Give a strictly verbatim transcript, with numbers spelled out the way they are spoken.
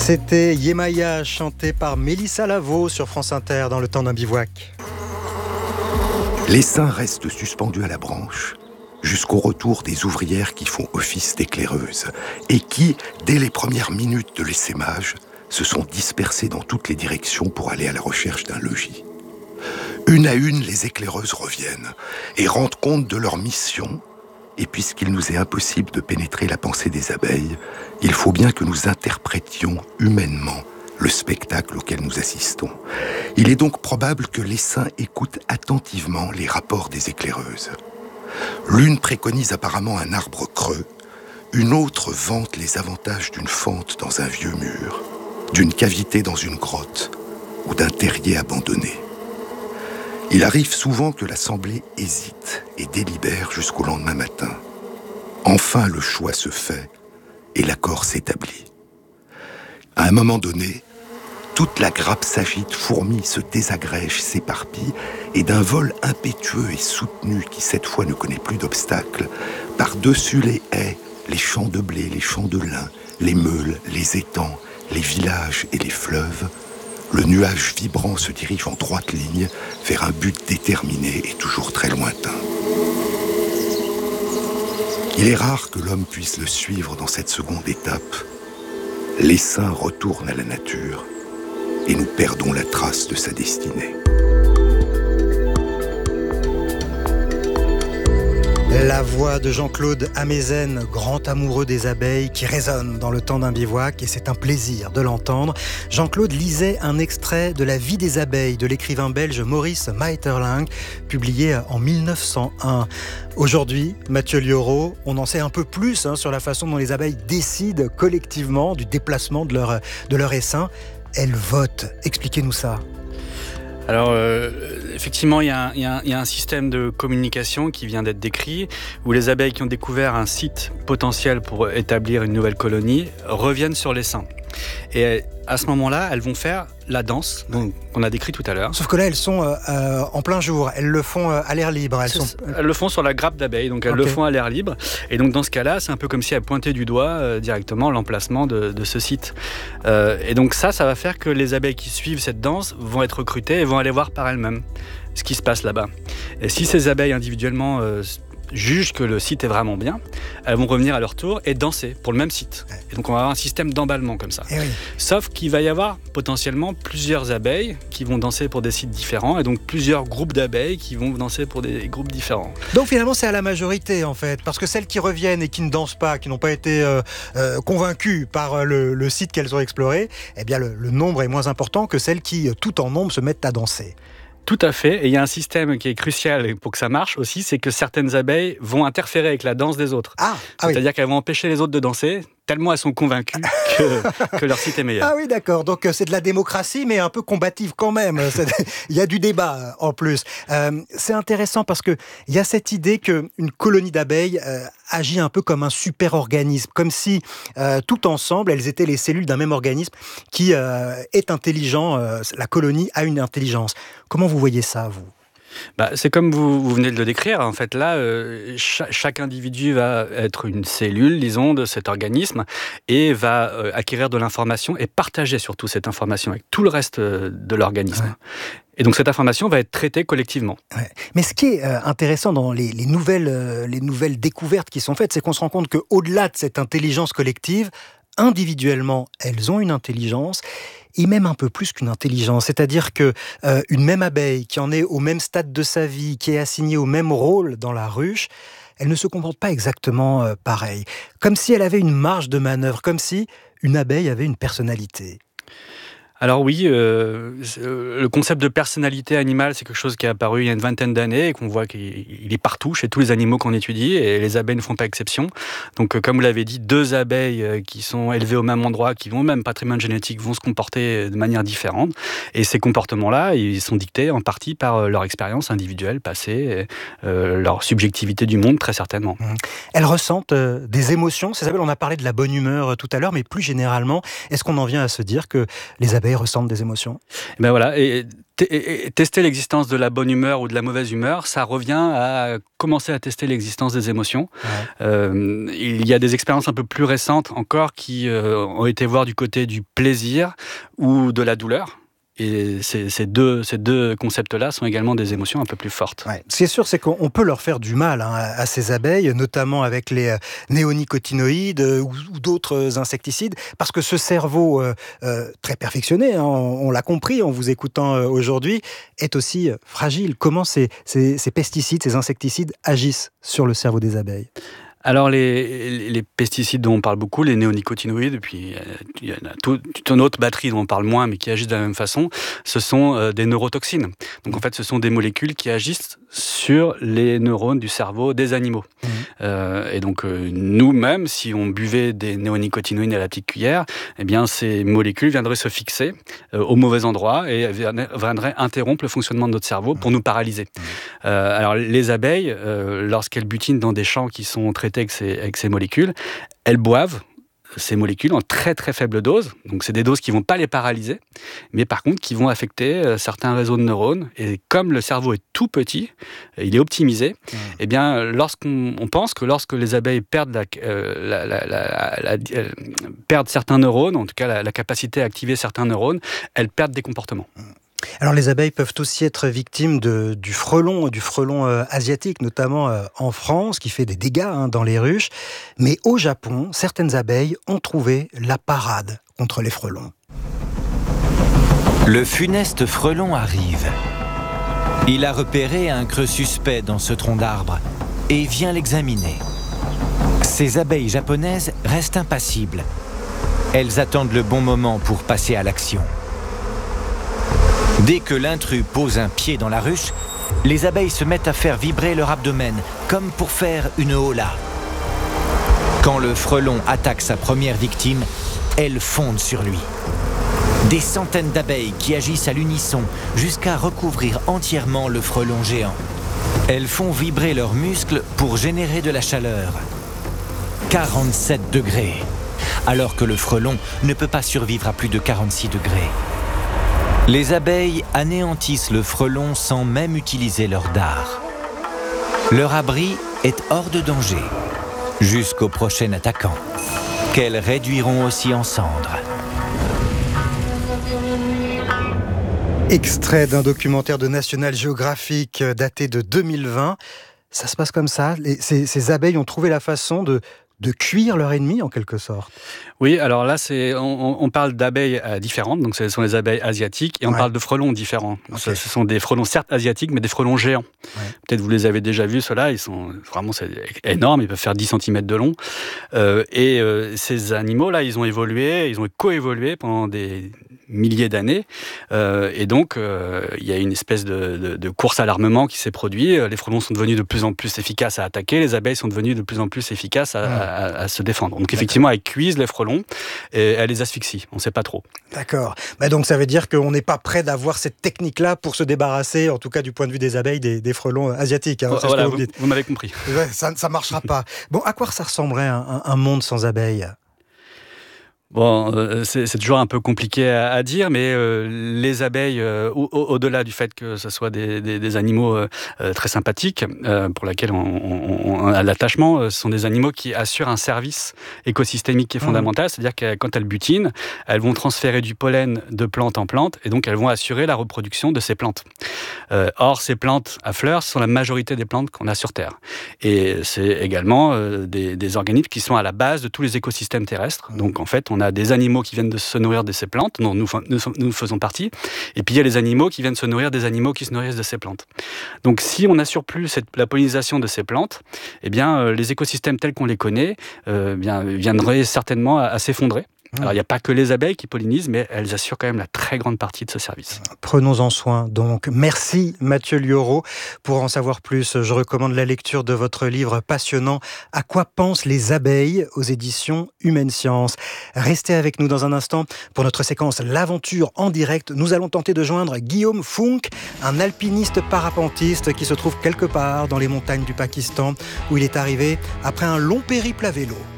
C'était Yemaya, chanté par Mélissa Lavo sur France Inter dans le temps d'un bivouac. L'essaim reste suspendu à la branche jusqu'au retour des ouvrières qui font office d'éclaireuses et qui, dès les premières minutes de l'essaimage, se sont dispersées dans toutes les directions pour aller à la recherche d'un logis. Une à une, les éclaireuses reviennent et rendent compte de leur mission. Et puisqu'il nous est impossible de pénétrer la pensée des abeilles, il faut bien que nous interprétions humainement le spectacle auquel nous assistons. Il est donc probable que l'essaim écoute attentivement les rapports des éclaireuses. L'une préconise apparemment un arbre creux, une autre vante les avantages d'une fente dans un vieux mur, d'une cavité dans une grotte ou d'un terrier abandonné. Il arrive souvent que l'assemblée hésite et délibère jusqu'au lendemain matin. Enfin, le choix se fait et l'accord s'établit. À un moment donné, toute la grappe s'agite, fourmille, se désagrège, s'éparpille, et d'un vol impétueux et soutenu qui cette fois ne connaît plus d'obstacles, par-dessus les haies, les champs de blé, les champs de lin, les meules, les étangs, les villages et les fleuves, le nuage vibrant se dirige en droite ligne vers un but déterminé et toujours très lointain. Il est rare que l'homme puisse le suivre dans cette seconde étape. L'essaim retourne à la nature et nous perdons la trace de sa destinée. La voix de Jean-Claude Amezen, grand amoureux des abeilles, qui résonne dans le temps d'un bivouac, et c'est un plaisir de l'entendre. Jean-Claude lisait un extrait de La vie des abeilles de l'écrivain belge Maurice Maeterlinck, publié en mille neuf cent un. Aujourd'hui, Mathieu Liauraud, on en sait un peu plus hein, sur la façon dont les abeilles décident collectivement du déplacement de leur, de leur essaim. Elles votent. Expliquez-nous ça. Alors, euh, effectivement, il y, a un, il, y a un, il y a un système de communication qui vient d'être décrit, où les abeilles qui ont découvert un site potentiel pour établir une nouvelle colonie reviennent sur l'essaim. Et à ce moment-là, elles vont faire la danse donc, qu'on a décrit tout à l'heure. Sauf que là, elles sont euh, en plein jour. Elles le font euh, à l'air libre. Elles, sont... elles le font sur la grappe d'abeilles, donc elles okay. le font à l'air libre. Et donc dans ce cas-là, c'est un peu comme si elles pointaient du doigt euh, directement l'emplacement de, de ce site. Euh, et donc ça, ça va faire que les abeilles qui suivent cette danse vont être recrutées et vont aller voir par elles-mêmes ce qui se passe là-bas. Et si ces abeilles individuellement euh, jugent que le site est vraiment bien, elles vont revenir à leur tour et danser pour le même site. Et donc on va avoir un système d'emballement comme ça. Et oui. Sauf qu'il va y avoir potentiellement plusieurs abeilles qui vont danser pour des sites différents et donc plusieurs groupes d'abeilles qui vont danser pour des groupes différents. Donc finalement c'est à la majorité en fait, parce que celles qui reviennent et qui ne dansent pas, qui n'ont pas été euh, euh, convaincues par le, le site qu'elles ont exploré, eh bien le, le nombre est moins important que celles qui, tout en nombre, se mettent à danser. Tout à fait, et il y a un système qui est crucial pour que ça marche aussi, c'est que certaines abeilles vont interférer avec la danse des autres. Ah, ah C'est-à-dire oui. qu'elles vont empêcher les autres de danser, tellement elles sont convaincues que, que leur site est meilleur. Ah oui, d'accord, donc c'est de la démocratie, mais un peu combative quand même. Il y a du débat en plus. Euh, c'est intéressant parce qu'il y a cette idée qu'une colonie d'abeilles euh, agit un peu comme un super-organisme, comme si euh, tout ensemble, elles étaient les cellules d'un même organisme qui euh, est intelligent, euh, la colonie a une intelligence. Comment vous voyez ça, vous ? Bah, c'est comme vous, vous venez de le décrire. En fait, là, euh, cha- chaque individu va être une cellule, disons, de cet organisme et va euh, acquérir de l'information et partager surtout cette information avec tout le reste euh, de l'organisme. Ouais. Et donc cette information va être traitée collectivement. Ouais. Mais ce qui est euh, intéressant dans les, les, nouvelles, euh, les nouvelles découvertes qui sont faites, c'est qu'on se rend compte qu'au-delà de cette intelligence collective, individuellement, elles ont une intelligence, et même un peu plus qu'une intelligence. C'est-à-dire qu'une euh, même abeille qui en est au même stade de sa vie, qui est assignée au même rôle dans la ruche, elle ne se comporte pas exactement euh, pareil. Comme si elle avait une marge de manœuvre, comme si une abeille avait une personnalité. Alors oui, euh, le concept de personnalité animale, c'est quelque chose qui est apparu il y a une vingtaine d'années et qu'on voit qu'il est partout chez tous les animaux qu'on étudie et les abeilles ne font pas exception. Donc comme vous l'avez dit, deux abeilles qui sont élevées au même endroit, qui ont le même patrimoine génétique, vont se comporter de manière différente. Et ces comportements-là, ils sont dictés en partie par leur expérience individuelle passée, et, euh, leur subjectivité du monde très certainement. Elles ressentent euh, des émotions. Ces abeilles, on a parlé de la bonne humeur euh, tout à l'heure, mais plus généralement, est-ce qu'on en vient à se dire que les abeilles abeilles ressentent des émotions. Et ben voilà, et, et, et tester l'existence de la bonne humeur ou de la mauvaise humeur, ça revient à commencer à tester l'existence des émotions. Ouais. Euh, il y a des expériences un peu plus récentes encore qui euh, ont été voir du côté du plaisir ou de la douleur. Et ces, ces, deux, ces deux concepts-là sont également des émotions un peu plus fortes. Ouais. Ce qui est sûr, c'est qu'on peut leur faire du mal hein, à ces abeilles, notamment avec les néonicotinoïdes euh, ou, ou d'autres insecticides, parce que ce cerveau euh, euh, très perfectionné, hein, on, on l'a compris en vous écoutant euh, aujourd'hui, est aussi fragile. Comment ces, ces, ces pesticides, ces insecticides agissent sur le cerveau des abeilles ? Alors, les, les pesticides dont on parle beaucoup, les néonicotinoïdes, et puis il y en a toute une autre batterie dont on parle moins, mais qui agissent de la même façon, ce sont euh, des neurotoxines. Donc, en fait, ce sont des molécules qui agissent sur les neurones du cerveau des animaux. Mmh. Euh, et donc, euh, nous-mêmes, si on buvait des néonicotinoïdes à la petite cuillère, eh bien, ces molécules viendraient se fixer euh, au mauvais endroit et viendraient interrompre le fonctionnement de notre cerveau pour nous paralyser. Mmh. Euh, alors, les abeilles, euh, lorsqu'elles butinent dans des champs qui sont traités Avec ces, avec ces molécules, elles boivent ces molécules en très très faible dose. Donc c'est des doses qui ne vont pas les paralyser, mais par contre qui vont affecter euh, certains réseaux de neurones. Et comme le cerveau est tout petit, il est optimisé, mmh. eh bien lorsqu'on on pense que lorsque les abeilles perdent, la, euh, la, la, la, la, euh, perdent certains neurones, en tout cas la, la capacité à activer certains neurones, elles perdent des comportements. Mmh. Alors les abeilles peuvent aussi être victimes de, du frelon, du frelon euh, asiatique, notamment euh, en France, qui fait des dégâts hein, dans les ruches. Mais au Japon, certaines abeilles ont trouvé la parade contre les frelons. Le funeste frelon arrive. Il a repéré un creux suspect dans ce tronc d'arbre et vient l'examiner. Ces abeilles japonaises restent impassibles. Elles attendent le bon moment pour passer à l'action. Dès que l'intrus pose un pied dans la ruche, les abeilles se mettent à faire vibrer leur abdomen, comme pour faire une hola. Quand le frelon attaque sa première victime, elles fondent sur lui. Des centaines d'abeilles qui agissent à l'unisson jusqu'à recouvrir entièrement le frelon géant. Elles font vibrer leurs muscles pour générer de la chaleur. quarante-sept degrés, alors que le frelon ne peut pas survivre à plus de quarante-six degrés. Les abeilles anéantissent le frelon sans même utiliser leur dard. Leur abri est hors de danger, jusqu'au prochain attaquant, qu'elles réduiront aussi en cendres. Extrait d'un documentaire de National Geographic daté de deux mille vingt. Ça se passe comme ça. Les, ces, ces abeilles ont trouvé la façon de... de cuire leur ennemi, en quelque sorte. Oui, alors là, c'est, on, on parle d'abeilles euh, différentes, donc ce sont les abeilles asiatiques, et on ouais. parle de frelons différents. Okay. Ce, ce sont des frelons certes asiatiques, mais des frelons géants. Ouais. Peut-être vous les avez déjà vus, ceux-là, ils sont vraiment c'est énormes, ils peuvent faire dix centimètres de long. Euh, et euh, ces animaux-là, ils ont évolué, ils ont coévolué pendant des milliers d'années, euh, et donc euh, il y a une espèce de, de, de course à l'armement qui s'est produite. Les frelons sont devenus de plus en plus efficaces à attaquer, les abeilles sont devenues de plus en plus efficaces à, ouais. à, à se défendre. Donc effectivement, elles cuisent les frelons et elles les asphyxient, on ne sait pas trop. D'accord, bah donc ça veut dire qu'on n'est pas prêt d'avoir cette technique-là pour se débarrasser, en tout cas du point de vue des abeilles, des, des frelons asiatiques. Hein, c'est voilà, ce que vous, vous, vous m'avez compris. Ouais, ça ne marchera pas. Bon, à quoi ça ressemblerait un, un monde sans abeilles ? Bon, euh, c'est, c'est toujours un peu compliqué à, à dire, mais euh, les abeilles, euh, au, au-delà du fait que ce soit des, des, des animaux euh, très sympathiques, euh, pour lesquels on, on, on a l'attachement, euh, ce sont des animaux qui assurent un service écosystémique qui est fondamental, mmh. c'est-à-dire que quand elles butinent, elles vont transférer du pollen de plante en plante, et donc elles vont assurer la reproduction de ces plantes. Euh, or, ces plantes à fleurs sont la majorité des plantes qu'on a sur Terre. Et c'est également euh, des, des organismes qui sont à la base de tous les écosystèmes terrestres. Donc en fait, on a des animaux qui viennent de se nourrir de ces plantes, dont nous, nous, nous faisons partie, et puis il y a les animaux qui viennent se nourrir des animaux qui se nourrissent de ces plantes. Donc si on n'assure plus cette, la pollinisation de ces plantes, eh bien, euh, les écosystèmes tels qu'on les connaît euh, bien, viendraient certainement à, à s'effondrer. Alors, il n'y a pas que les abeilles qui pollinisent, mais elles assurent quand même la très grande partie de ce service. Prenons-en soin, donc. Merci, Mathieu Liauraud. Pour en savoir plus, je recommande la lecture de votre livre passionnant « À quoi pensent les abeilles » aux éditions Humaine Science. Restez avec nous dans un instant. Pour notre séquence « L'aventure en direct », nous allons tenter de joindre Guillaume Funk, un alpiniste parapentiste qui se trouve quelque part dans les montagnes du Pakistan, où il est arrivé après un long périple à vélo.